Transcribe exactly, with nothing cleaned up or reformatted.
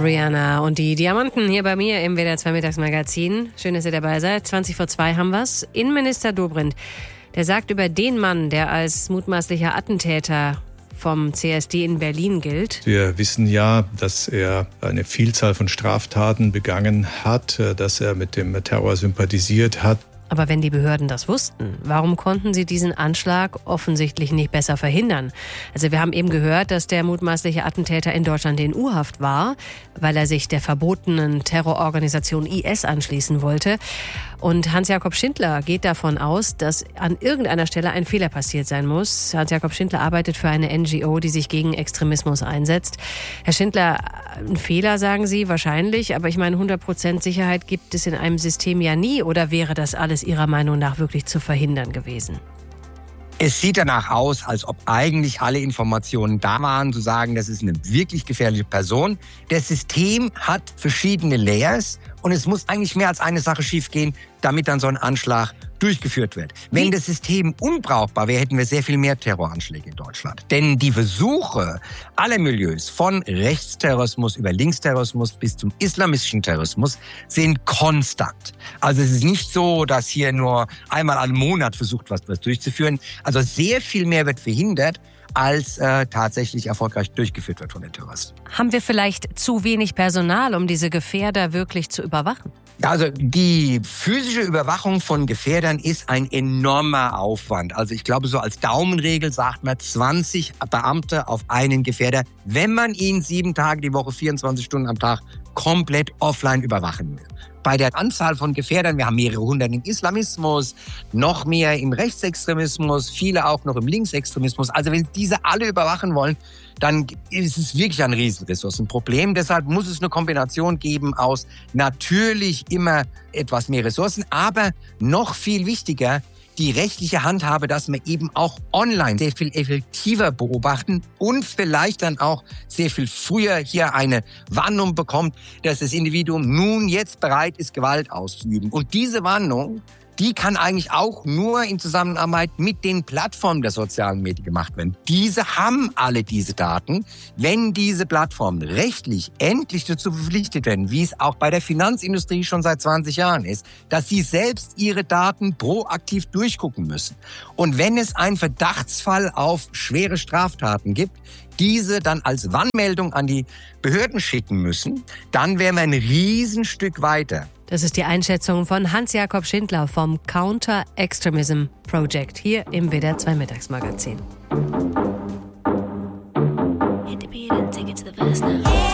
Rihanna und die Diamanten hier bei mir im W D R zwei Mittagsmagazin. Schön, dass ihr dabei seid. zwanzig vor zwei haben wir's. Innenminister Dobrindt, der sagt über den Mann, der als mutmaßlicher Attentäter vom C S D in Berlin gilt. Wir wissen ja, dass er eine Vielzahl von Straftaten begangen hat, dass er mit dem Terror sympathisiert hat. Aber wenn die Behörden das wussten, warum konnten sie diesen Anschlag offensichtlich nicht besser verhindern? Also wir haben eben gehört, dass der mutmaßliche Attentäter in Deutschland in U-Haft war, weil er sich der verbotenen Terrororganisation I S anschließen wollte. Und Hans-Jakob Schindler geht davon aus, dass an irgendeiner Stelle ein Fehler passiert sein muss. Hans-Jakob Schindler arbeitet für eine N G O, die sich gegen Extremismus einsetzt. Herr Schindler, ein Fehler, sagen Sie, wahrscheinlich. Aber ich meine, hundert Prozent Sicherheit gibt es in einem System ja nie. Oder wäre das alles Ihrer Meinung nach wirklich zu verhindern gewesen? Es sieht danach aus, als ob eigentlich alle Informationen da waren, zu sagen, das ist eine wirklich gefährliche Person. Das System hat verschiedene Layers und es muss eigentlich mehr als eine Sache schiefgehen, damit dann so ein Anschlag durchgeführt wird. Wenn Wie? das System unbrauchbar wäre, hätten wir sehr viel mehr Terroranschläge in Deutschland. Denn die Versuche aller Milieus, von Rechtsterrorismus über Linksterrorismus bis zum islamistischen Terrorismus, sind konstant. Also es ist nicht so, dass hier nur einmal am Monat versucht was, was durchzuführen. Also sehr viel mehr wird verhindert, als äh, tatsächlich erfolgreich durchgeführt wird von den Terroristen. Haben wir vielleicht zu wenig Personal, um diese Gefährder wirklich zu überwachen? Also die physische Überwachung von Gefährdern ist ein enormer Aufwand. Also ich glaube, so als Daumenregel sagt man zwanzig Beamte auf einen Gefährder, wenn man ihn sieben Tage die Woche, vierundzwanzig Stunden am Tag komplett offline überwachen will. Bei der Anzahl von Gefährdern, wir haben mehrere hundert im Islamismus, noch mehr im Rechtsextremismus, viele auch noch im Linksextremismus. Also wenn diese alle überwachen wollen, dann ist es wirklich ein Riesenressourcenproblem. Deshalb muss es eine Kombination geben aus natürlich immer etwas mehr Ressourcen, aber noch viel wichtiger, die rechtliche Handhabe, dass wir eben auch online sehr viel effektiver beobachten und vielleicht dann auch sehr viel früher hier eine Warnung bekommt, dass das Individuum nun jetzt bereit ist, Gewalt auszuüben. Und diese Warnung, die kann eigentlich auch nur in Zusammenarbeit mit den Plattformen der sozialen Medien gemacht werden. Diese haben alle diese Daten. Wenn diese Plattformen rechtlich endlich dazu verpflichtet werden, wie es auch bei der Finanzindustrie schon seit zwanzig Jahren ist, dass sie selbst ihre Daten proaktiv durchgucken müssen. Und wenn es einen Verdachtsfall auf schwere Straftaten gibt, diese dann als Warnmeldung an die Behörden schicken müssen, dann wären wir ein Riesenstück weiter. Das ist die Einschätzung von Hans-Jakob Schindler vom Counter-Extremism Project hier im W D R zwei Mittagsmagazin.